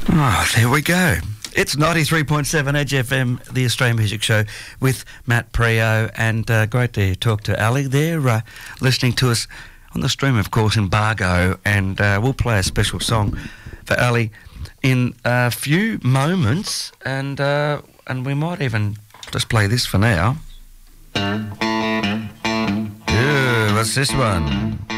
Oh, there we go. It's 93.7 Edge FM, the Australian Music Show with Matt Prio, and great to talk to Ali there, listening to us on the stream, of course, in Bargo, and we'll play a special song for Ali in a few moments, and we might even just play this for now. Yeah, what's this one?